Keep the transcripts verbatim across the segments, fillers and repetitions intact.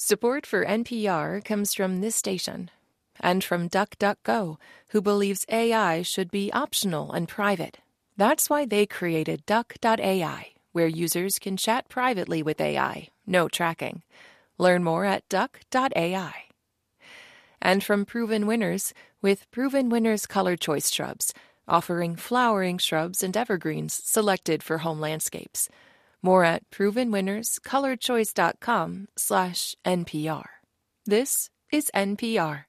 Support for N P R comes from this station and from DuckDuckGo, who believes A I should be optional and private. That's why they created Duck dot A I, where users can chat privately with A I, no tracking. Learn more at Duck dot A I. And from Proven Winners, with Proven Winners Color Choice Shrubs, offering flowering shrubs and evergreens selected for home landscapes. More at provenwinnerscolorchoice.com slash NPR. This is N P R.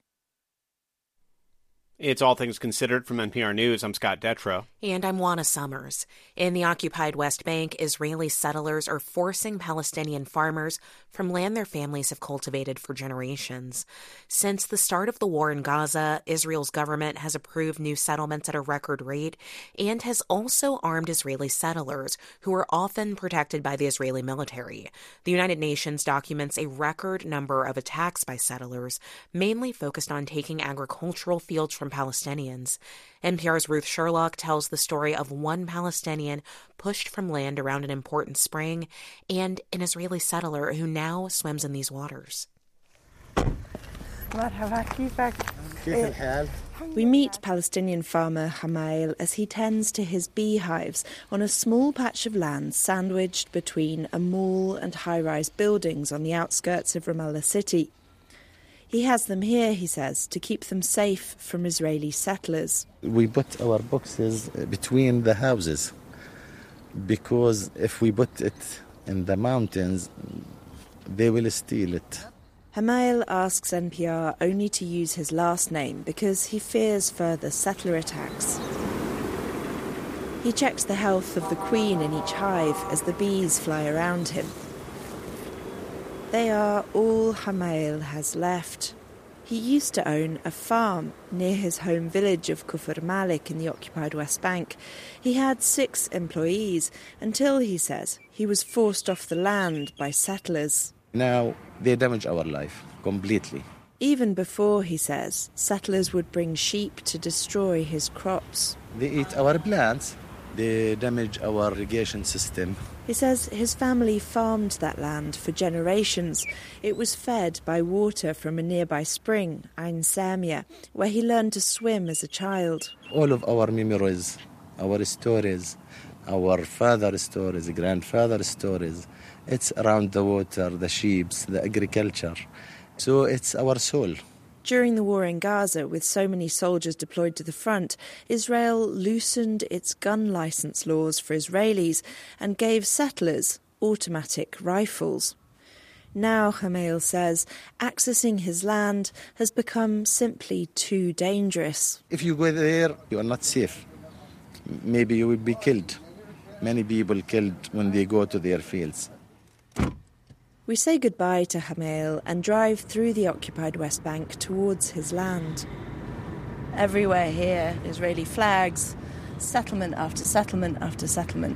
It's All Things Considered from N P R News. I'm Scott Detrow. And I'm Juana Summers. In the occupied West Bank, Israeli settlers are forcing Palestinian farmers from land their families have cultivated for generations. Since the start of the war in Gaza, Israel's government has approved new settlements at a record rate and has also armed Israeli settlers, who are often protected by the Israeli military. The United Nations documents a record number of attacks by settlers, mainly focused on taking agricultural fields from Palestinians. N P R's Ruth Sherlock tells the story of one Palestinian pushed from land around an important spring and an Israeli settler who now swims in these waters. We meet Palestinian farmer Hamail as he tends to his beehives on a small patch of land sandwiched between a mall and high-rise buildings on the outskirts of Ramallah city. He has them here, he says, to keep them safe from Israeli settlers. We put our boxes between the houses because if we put it in the mountains, they will steal it. Hamail asks N P R only to use his last name because he fears further settler attacks. He checks the health of the queen in each hive as the bees fly around him. They are all Hamail has left. He used to own a farm near his home village of Kufr Malik in the occupied West Bank. He had six employees until, he says, he was forced off the land by settlers. Now they damage our life completely. Even before, he says, settlers would bring sheep to destroy his crops. They eat our plants. They damage our irrigation system. He says his family farmed that land for generations. It was fed by water from a nearby spring, Ain Samia, where he learned to swim as a child. All of our memories, our stories, our father's stories, grandfather's stories, it's around the water, the sheep, the agriculture. So it's our soul. During the war in Gaza, with so many soldiers deployed to the front, Israel loosened its gun license laws for Israelis and gave settlers automatic rifles. Now, Hamail says, accessing his land has become simply too dangerous. If you go there, you are not safe. Maybe you will be killed. Many people killed when they go to their fields. We say goodbye to Hamail and drive through the occupied West Bank towards his land. Everywhere here, Israeli flags, settlement after settlement after settlement.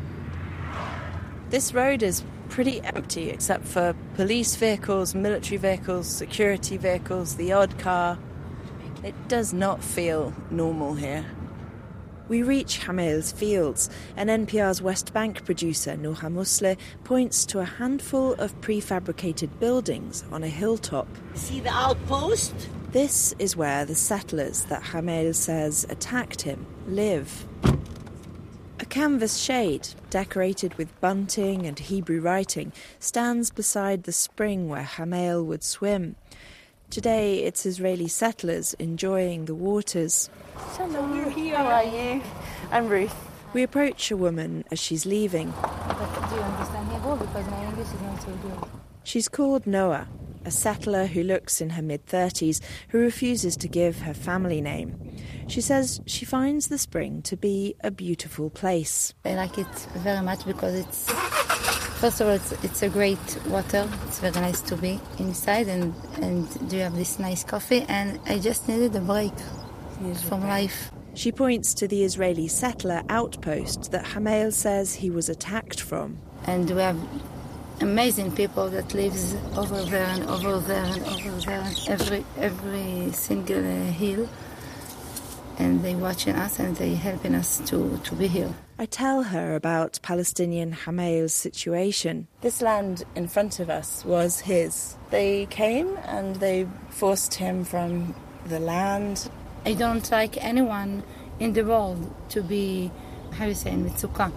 This road is pretty empty except for police vehicles, military vehicles, security vehicles, the odd car. It does not feel normal here. We reach Hamail's fields, and N P R's West Bank producer Noha Musle points to a handful of prefabricated buildings on a hilltop. See the outpost? This is where the settlers that Hamail says attacked him live. A canvas shade, decorated with bunting and Hebrew writing, stands beside the spring where Hamail would swim. Today, it's Israeli settlers enjoying the waters. Hello, you're here. How are you? I'm Ruth. We approach a woman as she's leaving. But do you understand Hebrew? Because my English is not so good. She's called Noah, a settler who looks in her mid-thirties, who refuses to give her family name. She says she finds the spring to be a beautiful place. I like it very much because it's... First of all, it's, it's a great water. It's very nice to be inside, and, and you have this nice coffee. And I just needed a break from life. She points to the Israeli settler outpost that Hamail says he was attacked from. And we have amazing people that lives over there and over there and over there, and every every single uh, hill. and they watching us and they helping us to, to be here. I tell her about Palestinian Hamail's situation. This land in front of us was his. They came and they forced him from the land. I don't like anyone in the world to be, how you say, mitzuka,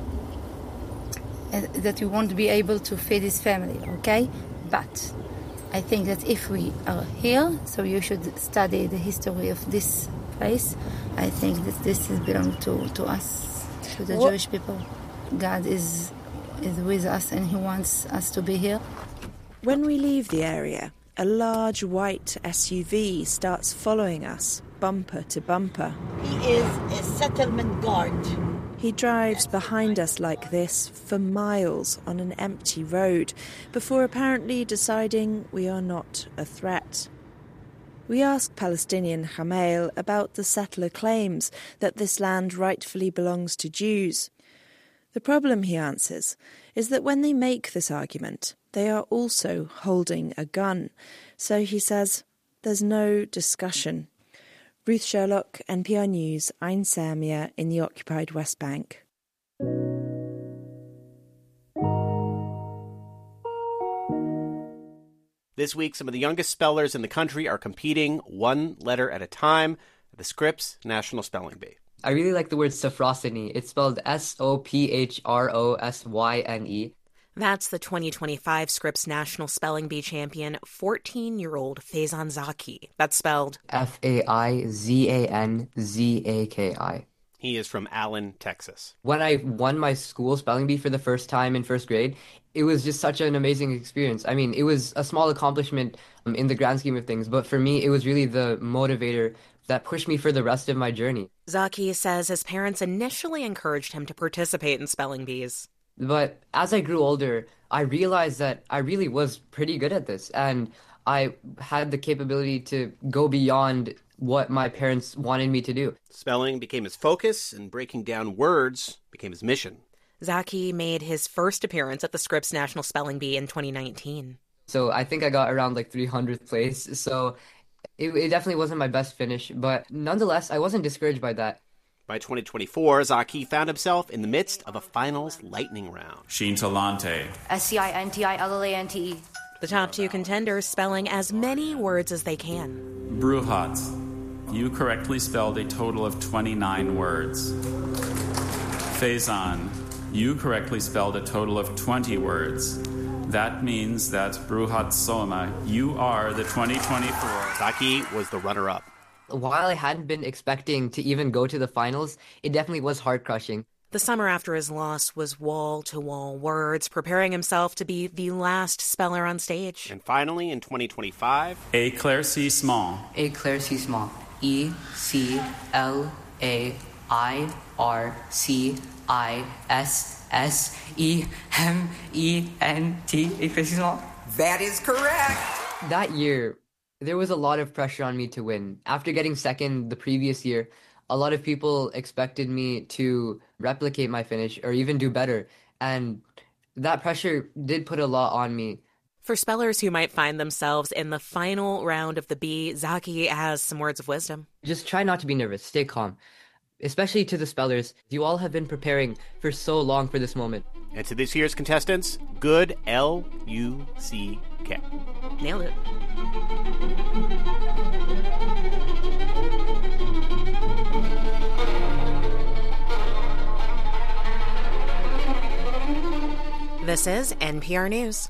that you won't be able to feed his family, okay? But I think that if we are here, so you should study the history of this place. I think that this is belong to, to us, to the what? Jewish people. God is is with us and he wants us to be here. When we leave the area, a large white S U V starts following us, bumper to bumper. He is a settlement guard. He drives behind us like this for miles on an empty road before apparently deciding we are not a threat. We ask Palestinian Hamail about the settler claims that this land rightfully belongs to Jews. The problem, he answers, is that when they make this argument, they are also holding a gun. So he says, there's no discussion. Ruth Sherlock, N P R News, Ein Samia in the occupied West Bank. This week, some of the youngest spellers in the country are competing one letter at a time at the Scripps National Spelling Bee. I really like the word Sophrosyn. It's spelled S O P H R O S Y N E. That's the twenty twenty-five Scripps National Spelling Bee champion, fourteen-year-old Faizan Zaki. That's spelled F A I Z A N Z A K I. He is from Allen, Texas. When I won my school spelling bee for the first time in first grade, it was just such an amazing experience. I mean, it was a small accomplishment um, in the grand scheme of things, but for me, it was really the motivator that pushed me for the rest of my journey. Zaki says his parents initially encouraged him to participate in spelling bees. But as I grew older, I realized that I really was pretty good at this, and I had the capability to go beyond what my parents wanted me to do. Spelling became his focus, and breaking down words became his mission. Zaki made his first appearance at the Scripps National Spelling Bee in twenty nineteen. So I think I got around like three hundredth place, so it, it definitely wasn't my best finish, but nonetheless, I wasn't discouraged by that. By twenty twenty-four, Zaki found himself in the midst of a finals lightning round. Scintilante. S C I N T I L L A N T E. The top two contenders spelling as many words as they can. Bruhat. You correctly spelled a total of twenty-nine words. Faizan. You correctly spelled a total of twenty words. That means that Bruhat Soma, you are the twenty twenty-four. Zaki was the runner-up. While I hadn't been expecting to even go to the finals, it definitely was heart-crushing. The summer after his loss was wall-to-wall words, preparing himself to be the last speller on stage. And finally, in twenty twenty-five... Éclaircissement. Éclaircissement. E C L A I R C I S S E M E N T. Éclaircissement. That is correct. That year, there was a lot of pressure on me to win. After getting second the previous year, a lot of people expected me to replicate my finish or even do better. And that pressure did put a lot on me. For spellers who might find themselves in the final round of the bee, Zaki has some words of wisdom. Just try not to be nervous. Stay calm. Especially to the spellers, you all have been preparing for so long for this moment. And to this year's contestants, good L U C K. Nailed it. This is N P R News.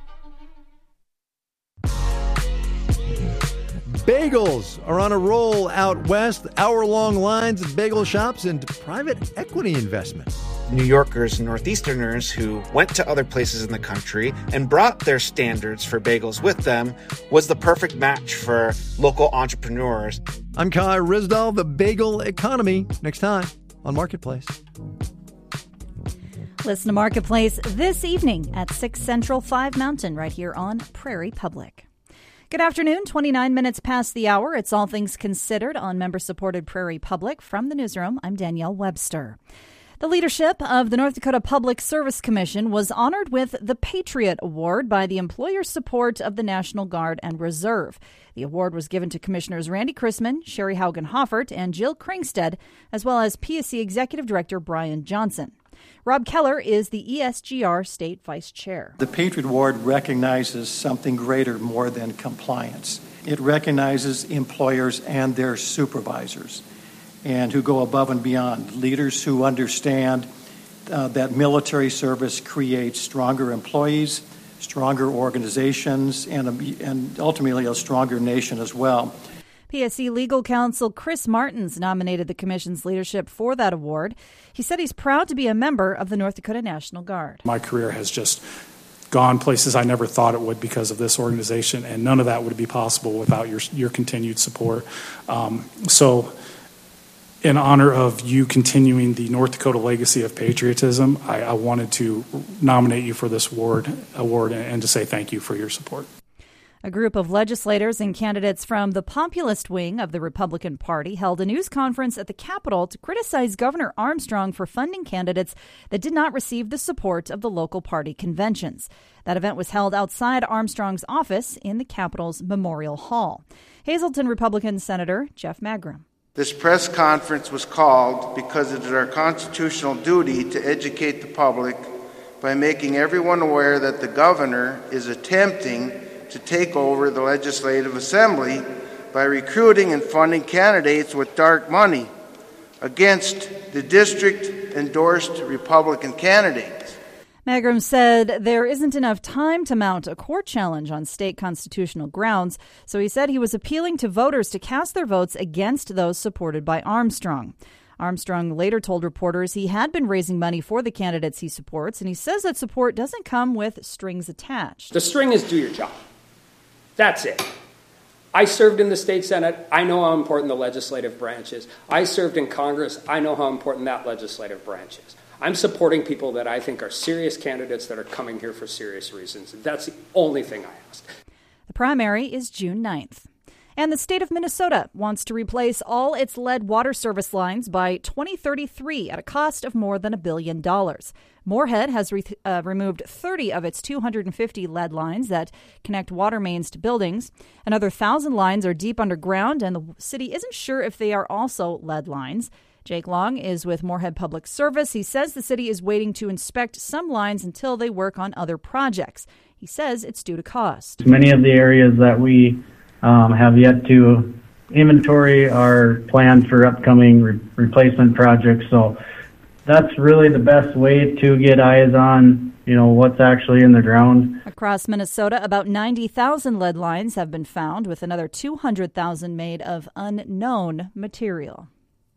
Bagels are on a roll out west. Hour-long lines at bagel shops and private equity investment. New Yorkers and Northeasterners who went to other places in the country and brought their standards for bagels with them was the perfect match for local entrepreneurs. I'm Kai Rizdal, the bagel economy, next time on Marketplace. Listen to Marketplace this evening at six Central, five Mountain, right here on Prairie Public. Good afternoon, twenty-nine minutes past the hour. It's All Things Considered on member-supported Prairie Public. From the newsroom, I'm Danielle Webster. The leadership of the North Dakota Public Service Commission was honored with the Patriot Award by the employer support of the National Guard and Reserve. The award was given to Commissioners Randy Chrisman, Sherry Haugen-Hoffert, and Jill Kringstead, as well as P S C Executive Director Brian Johnson. Rob Keller is the E S G R State Vice Chair. The Patriot Award recognizes something greater more than compliance. It recognizes employers and their supervisors, and who go above and beyond, leaders who understand uh, that military service creates stronger employees, stronger organizations, and, a, and ultimately a stronger nation as well. P S C legal counsel Chris Martins nominated the commission's leadership for that award. He said he's proud to be a member of the North Dakota National Guard. My career has just gone places I never thought it would because of this organization, and none of that would be possible without your your continued support. Um, so in honor of you continuing the North Dakota legacy of patriotism, I, I wanted to nominate you for this award, award and to say thank you for your support. A group of legislators and candidates from the populist wing of the Republican Party held a news conference at the Capitol to criticize Governor Armstrong for funding candidates that did not receive the support of the local party conventions. That event was held outside Armstrong's office in the Capitol's Memorial Hall. Hazleton Republican Senator Jeff Magrum. This press conference was called because it is our constitutional duty to educate the public by making everyone aware that the governor is attempting to take over the Legislative Assembly by recruiting and funding candidates with dark money against the district-endorsed Republican candidates. Magrum said there isn't enough time to mount a court challenge on state constitutional grounds, so he said he was appealing to voters to cast their votes against those supported by Armstrong. Armstrong later told reporters he had been raising money for the candidates he supports, and he says that support doesn't come with strings attached. The string is do your job. That's it. I served in the state Senate. I know how important the legislative branch is. I served in Congress. I know how important that legislative branch is. I'm supporting people that I think are serious candidates that are coming here for serious reasons. That's the only thing I ask. The primary is June ninth. And the state of Minnesota wants to replace all its lead water service lines by twenty thirty-three at a cost of more than a billion dollars. Moorhead has re- uh, removed thirty of its two hundred fifty lead lines that connect water mains to buildings. Another one thousand lines are deep underground, and the city isn't sure if they are also lead lines. Jake Long is with Moorhead Public Service. He says the city is waiting to inspect some lines until they work on other projects. He says it's due to cost. Many of the areas that we um, have yet to inventory are planned for upcoming re- replacement projects. So that's really the best way to get eyes on, you know, what's actually in the ground. Across Minnesota, about ninety thousand lead lines have been found, with another two hundred thousand made of unknown material.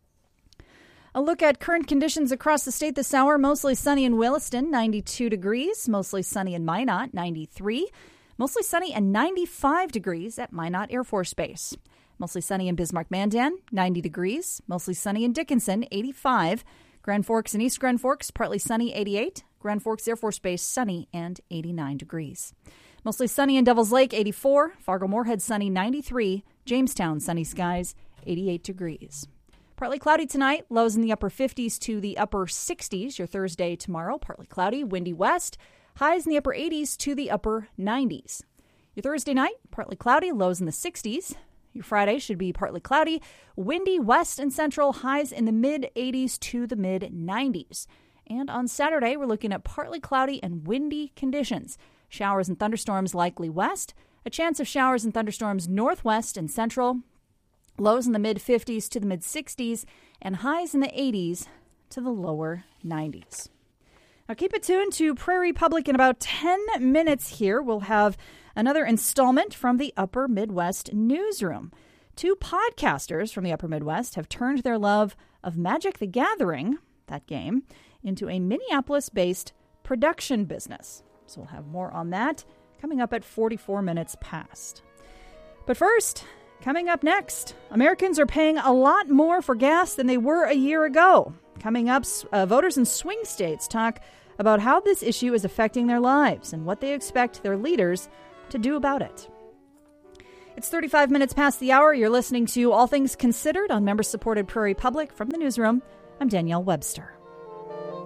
A look at current conditions across the state this hour. Mostly sunny in Williston, ninety-two degrees. Mostly sunny in Minot, ninety-three. Mostly sunny and ninety-five degrees at Minot Air Force Base. Mostly sunny in Bismarck-Mandan, ninety degrees. Mostly sunny in Dickinson, eighty-five. Grand Forks and East Grand Forks, partly sunny, eighty-eight. Grand Forks Air Force Base, sunny and eighty-nine degrees. Mostly sunny in Devil's Lake, eighty-four. Fargo-Moorhead, sunny, ninety-three. Jamestown, sunny skies, eighty-eight degrees. Partly cloudy tonight, lows in the upper fifties to the upper sixties. Your Thursday tomorrow, partly cloudy, windy west. Highs in the upper eighties to the upper nineties. Your Thursday night, partly cloudy, lows in the sixties. Your Friday should be partly cloudy, windy west and central, highs in the mid-eighties to the mid-nineties. And on Saturday, we're looking at partly cloudy and windy conditions. Showers and thunderstorms likely west. A chance of showers and thunderstorms northwest and central. Lows in the mid-fifties to the mid-sixties, and highs in the eighties to the lower nineties. Now keep it tuned to Prairie Public. In about ten minutes here, we'll have another installment from the Upper Midwest Newsroom. Two podcasters from the Upper Midwest have turned their love of Magic the Gathering, that game, into a Minneapolis-based production business. So we'll have more on that coming up at forty-four minutes past. But first, coming up next, Americans are paying a lot more for gas than they were a year ago. Coming up, uh, voters in swing states talk about how this issue is affecting their lives and what they expect their leaders to do about it. It's thirty-five minutes past the hour. You're listening to All Things Considered on member-supported Prairie Public. From the newsroom, I'm Danielle Webster.